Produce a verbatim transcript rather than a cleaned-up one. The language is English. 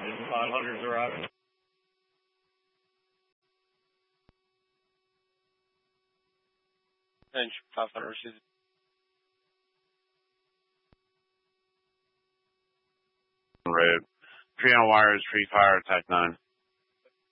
five hundreds are out. Range five hundred. Road. Tree on wires, tree fire, attack nine.